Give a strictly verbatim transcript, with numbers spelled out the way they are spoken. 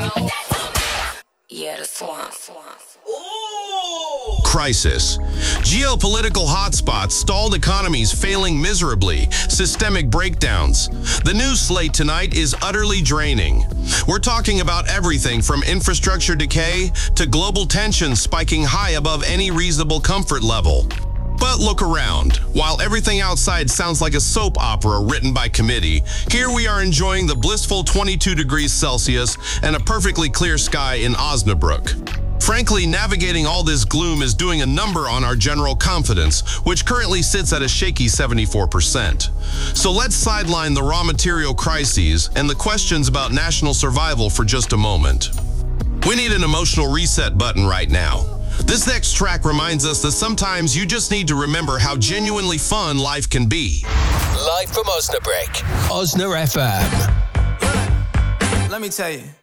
Yeah, the swamp. Crisis. Geopolitical hotspots, stalled economies failing miserably, systemic breakdowns. The news slate tonight is utterly draining. We're talking about everything from infrastructure decay to global tensions spiking high above any reasonable comfort level. But look around. While everything outside sounds like a soap opera written by committee, here we are enjoying the blissful twenty-two degrees Celsius and a perfectly clear sky in Osnabrück. Frankly, navigating all this gloom is doing a number on our general confidence, which currently sits at a shaky seventy-four percent. So let's sideline the raw material crises and the questions about national survival for just a moment. We need an emotional reset button right now. This next track reminds us that sometimes you just need to remember how genuinely fun life can be. Live from Osnabrück, Osna F M. Let me tell you.